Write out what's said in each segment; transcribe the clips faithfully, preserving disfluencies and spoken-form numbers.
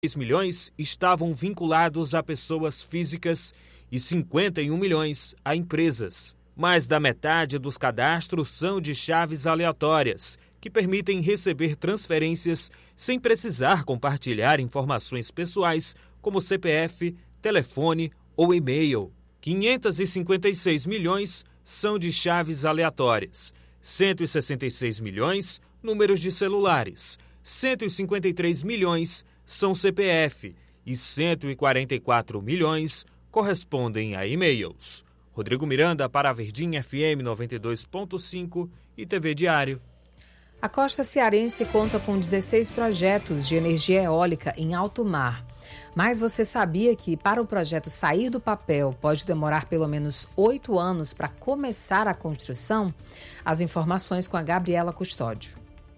milhões estavam vinculados a pessoas físicas e cinquenta e um milhões a empresas. Mais da metade dos cadastros são de chaves aleatórias, que permitem receber transferências sem precisar compartilhar informações pessoais como C P F, telefone ou e-mail. quinhentos e cinquenta e seis milhões são de chaves aleatórias, cento e sessenta e seis milhões números de celulares, cento e cinquenta e três milhões são C P F e cento e quarenta e quatro milhões correspondem a e-mails. Rodrigo Miranda para a Verdinha F M noventa e dois ponto cinco e T V Diário. A costa cearense conta com dezesseis projetos de energia eólica em alto mar. Mas você sabia que para o projeto sair do papel pode demorar pelo menos oito anos para começar a construção? As informações com a Gabriela Custódio.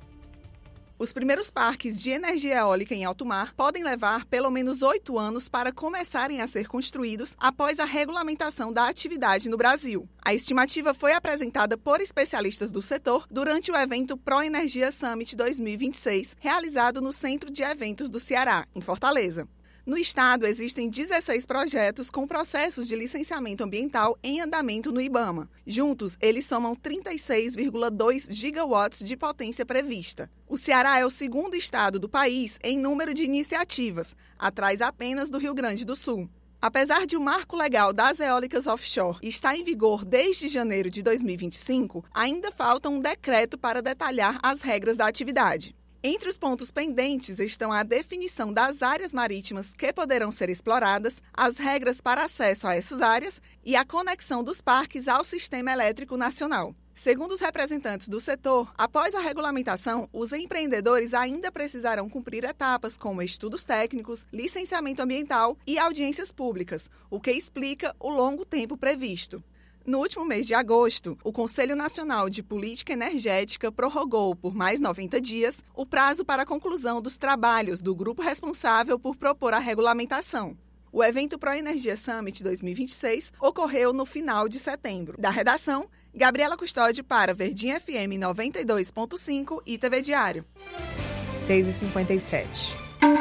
Os primeiros parques de energia eólica em alto mar podem levar pelo menos oito anos para começarem a ser construídos após a regulamentação da atividade no Brasil. A estimativa foi apresentada por especialistas do setor durante o evento ProEnergia Summit dois mil e vinte e seis, realizado no Centro de Eventos do Ceará, em Fortaleza. No estado, existem dezesseis projetos com processos de licenciamento ambiental em andamento no IBAMA. Juntos, eles somam trinta e seis vírgula dois gigawatts de potência prevista. O Ceará é o segundo estado do país em número de iniciativas, atrás apenas do Rio Grande do Sul. Apesar de o marco legal das eólicas offshore estar em vigor desde janeiro de dois mil e vinte e cinco, ainda falta um decreto para detalhar as regras da atividade. Entre os pontos pendentes estão a definição das áreas marítimas que poderão ser exploradas, as regras para acesso a essas áreas e a conexão dos parques ao sistema elétrico nacional. Segundo os representantes do setor, após a regulamentação, os empreendedores ainda precisarão cumprir etapas como estudos técnicos, licenciamento ambiental e audiências públicas, o que explica o longo tempo previsto. No último mês de agosto, o Conselho Nacional de Política Energética prorrogou por mais noventa dias o prazo para a conclusão dos trabalhos do grupo responsável por propor a regulamentação. O evento ProEnergia Summit dois mil e vinte e seis ocorreu no final de setembro. Da redação, Gabriela Custódio para Verdinha F M noventa e dois ponto cinco e T V Diário. seis e cinquenta e sete.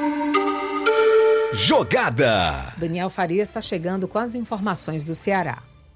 Jogada! Daniel Farias está chegando com as informações do Ceará.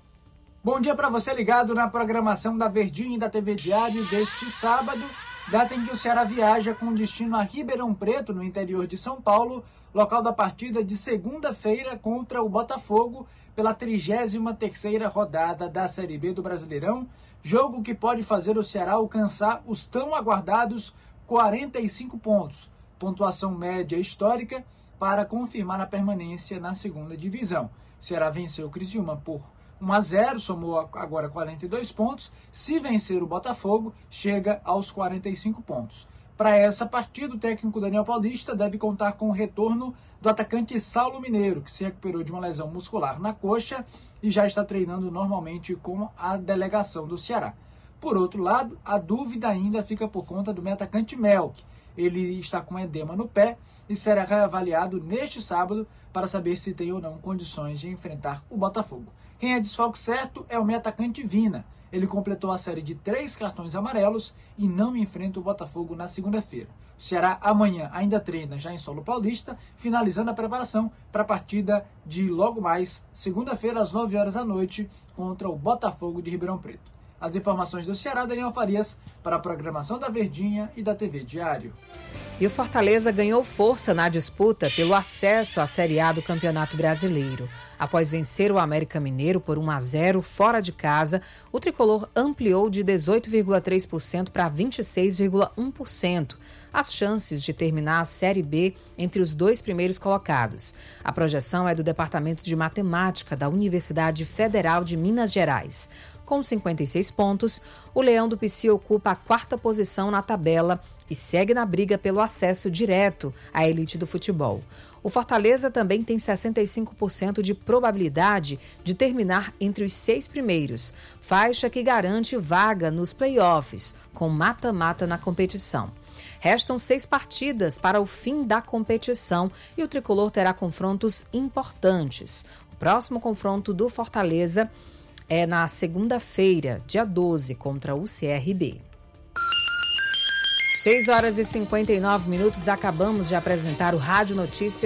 Bom dia para você ligado na programação da Verdinha e da T V Diário deste sábado, data em que o Ceará viaja com destino a Ribeirão Preto, no interior de São Paulo, local da partida de segunda-feira contra o Botafogo pela trigésima terceira rodada da Série B do Brasileirão, jogo que pode fazer o Ceará alcançar os tão aguardados quarenta e cinco pontos, pontuação média histórica para confirmar a permanência na segunda divisão. O Ceará venceu o Criciúma por um a zero, somou agora quarenta e dois pontos. Se vencer o Botafogo, chega aos quarenta e cinco pontos. Para essa partida, o técnico Daniel Paulista deve contar com o retorno do atacante Saulo Mineiro, que se recuperou de uma lesão muscular na coxa e já está treinando normalmente com a delegação do Ceará. Por outro lado, a dúvida ainda fica por conta do meio atacante Melk. Ele está com edema no pé e será reavaliado neste sábado para saber se tem ou não condições de enfrentar o Botafogo. Quem é desfalque certo é o meio atacante Vina. Ele completou a série de três cartões amarelos e não enfrenta o Botafogo na segunda-feira. O Ceará amanhã ainda treina já em solo paulista, finalizando a preparação para a partida de logo mais, segunda-feira às nove horas da noite, contra o Botafogo de Ribeirão Preto. As informações do Ceará, Daniel Farias, para a programação da Verdinha e da T V Diário. E o Fortaleza ganhou força na disputa pelo acesso à Série A do Campeonato Brasileiro. Após vencer o América Mineiro por um a zero fora de casa, o tricolor ampliou de dezoito vírgula três por cento para vinte e seis vírgula um por cento as chances de terminar a Série B entre os dois primeiros colocados. A projeção é do Departamento de Matemática da Universidade Federal de Minas Gerais. Com cinquenta e seis pontos, o Leão do Pici ocupa a quarta posição na tabela e segue na briga pelo acesso direto à elite do futebol. O Fortaleza também tem sessenta e cinco por cento de probabilidade de terminar entre os seis primeiros, faixa que garante vaga nos playoffs, com mata-mata na competição. Restam seis partidas para o fim da competição e o tricolor terá confrontos importantes. O próximo confronto do Fortaleza é na segunda-feira, dia doze, contra o C R B. seis horas e cinquenta e nove minutos, acabamos de apresentar o Rádio Notícias